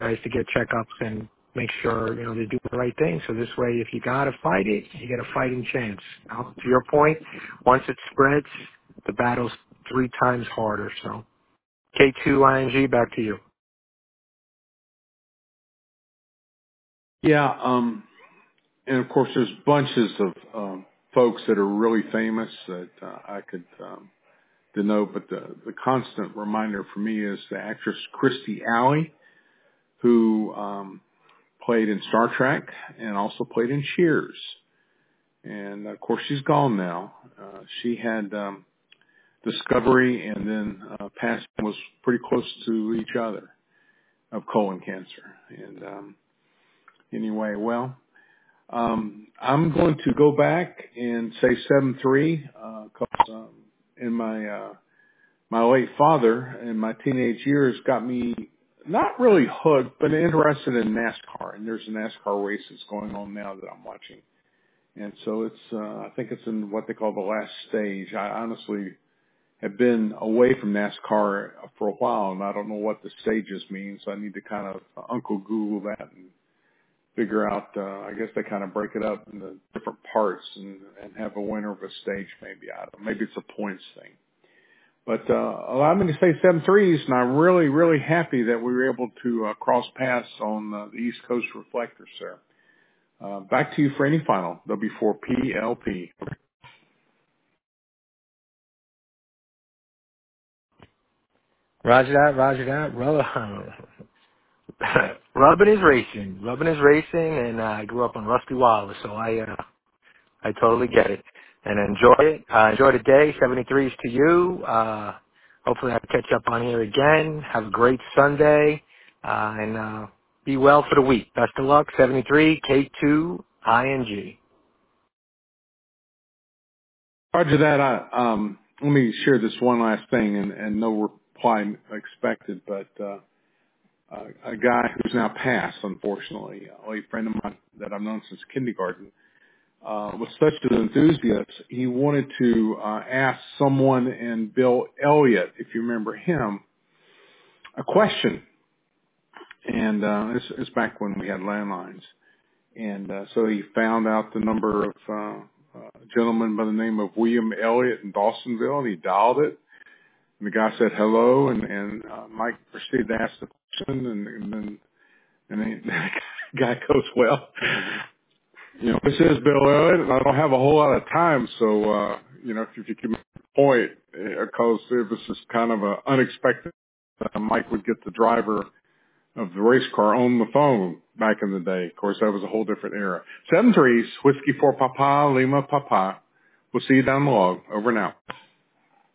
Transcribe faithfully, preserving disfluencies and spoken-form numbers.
guys to get checkups and make sure, you know, they do the right thing. So this way, if you got to fight it, you get a fighting chance. Now, to your point, once it spreads, the battle's three times harder. So K two I N G, back to you. Yeah, um, and of course, there's bunches of um, folks that are really famous that uh, I could um, denote, but the, the constant reminder for me is the actress Kirstie Alley, who um, played in Star Trek and also played in Cheers. And of course, she's gone now. Uh, she had um, Discovery, and then uh, passing was pretty close to each other of colon cancer. And um, anyway, well. Um, I'm going to go back and say seven three, uh, cause, um, in my, uh, my late father in my teenage years got me not really hooked, but interested in NASCAR. And there's a NASCAR race that's going on now that I'm watching. And so it's, uh, I think it's in what they call the last stage. I honestly have been away from NASCAR for a while, and I don't know what the stages mean. So I need to kind of uh, Uncle Google that and figure out, uh, I guess they kind of break it up into different parts and, and have a winner of a stage maybe. I don't know. Maybe it's a points thing. But, uh, allow me to say seven threes, and I'm really, really happy that we were able to, uh, cross paths on uh, the East Coast Reflectors, sir. Uh, back to you for any final. W four P L P. Roger that, roger that. Rub- Rubbing is racing. Rubbing is racing, and uh, I grew up on Rusty Wallace, so I uh, I totally get it. And enjoy it. Uh, enjoy the day. seventy-threes to you. Uh, hopefully I'll catch up on here again. Have a great Sunday. Uh, and uh, be well for the week. Best of luck. seventy-three K two I N G. Roger that. I, um, let me share this one last thing, and, and no reply expected, but, uh, uh, a guy who's now passed, unfortunately, a late friend of mine that I've known since kindergarten, uh, was such an enthusiast, he wanted to uh, ask someone in Bill Elliott, if you remember him, a question. And uh, this is back when we had landlines. And uh, so he found out the number of uh, uh, a gentleman by the name of William Elliott in Dawsonville, and he dialed it. And the guy said hello, and, and uh, Mike proceeded to ask the question, and, and then and then the guy goes, well, you know, this is Bill Elliott, and I don't have a whole lot of time, so, uh, you know, if you could make a point, because it was just kind of a unexpected, uh, Mike would get the driver of the race car on the phone back in the day. Of course, that was a whole different era. Seven threes, whiskey for Papa, Lima Papa. We'll see you down the log. Over now.